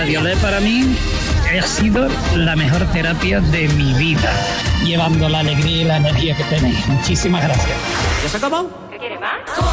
Radiolé para mí ha sido la mejor terapia de mi vida, llevando la alegría y la energía que tenéis. Muchísimas gracias. ¿Ya se acabó? ¿Qué quiere más?